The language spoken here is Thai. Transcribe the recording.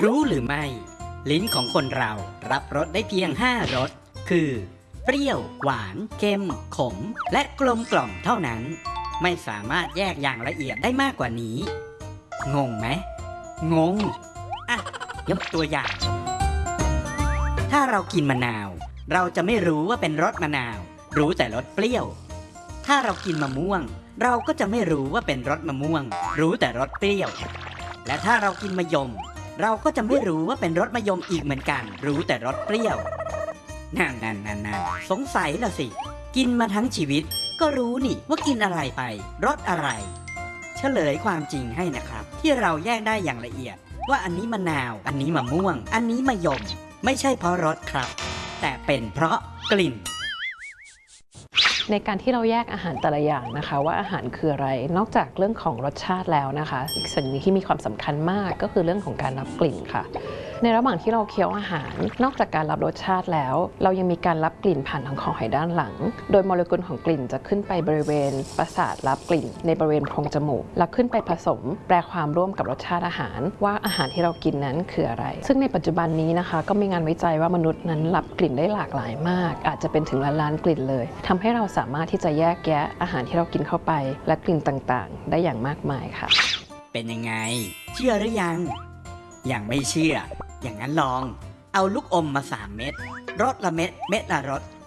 รู้หรือไม่ลิ้นของคนเรารับรสได้เพียง5รสคือเปรี้ยวหวานเค็มขมและกลมกล่อมเท่านั้นไม่สามารถแยกอย่างละเอียดได้มากกว่านี้งงไหมงงอ่ะยกตัวอย่างถ้าเรากินมะนาวเราจะไม่รู้ว่าเป็นรสมะนาวรู้แต่รสเปรี้ยวถ้าเรากินมะม่วงเราก็จะไม่รู้ว่าเป็นรสมะม่วงรู้แต่รสเปรี้ยวและถ้าเรากินมะยมเราก็จะไม่รู้ว่าเป็นรสมะยมอีกเหมือนกันรู้แต่รสเปรี้ยวนั่นสงสัยละสิกินมาทั้งชีวิตก็รู้นี่ว่ากินอะไรไปรสอะไรเฉลยความจริงให้นะครับที่เราแยกได้อย่างละเอียดว่าอันนี้มะนาวอันนี้มะม่วงอันนี้มะยมไม่ใช่เพราะรสครับแต่เป็นเพราะกลิ่นในการที่เราแยกอาหารแต่ละอย่างนะคะว่าอาหารคืออะไรนอกจากเรื่องของรสชาติแล้วนะคะอีกสิ่งหนึ่งที่มีความสำคัญมากก็คือเรื่องของการรับกลิ่นค่ะในระหว่างที่เราเคี้ยวอาหารนอกจากการรับรสชาติแล้วเรายังมีการรับกลิ่นผ่านทางคอหอยด้านหลังโดยโมเลกุลของกลิ่นจะขึ้นไปบริเวณประสาทรับกลิ่นในบริเวณโพรงจมูกแล้วขึ้นไปผสมแปรความร่วมกับรสชาติอาหารว่าอาหารที่เรากินนั้นคืออะไรซึ่งในปัจจุบันนี้นะคะก็มีงานวิจัยว่ามนุษย์นั้นรับกลิ่นได้หลากหลายมากอาจจะเป็นถึงล้านกลิ่นเลยทำให้เราสามารถที่จะแยกแยะอาหารที่เรากินเข้าไปและกลิ่นต่างๆได้อย่างมากมายค่ะเป็นยังไงเชื่อหรือยังยังไม่เชื่ออย่างนั้นลองเอาลูกอมมา3 เม็ดรสละเม็ดเม็ดละรส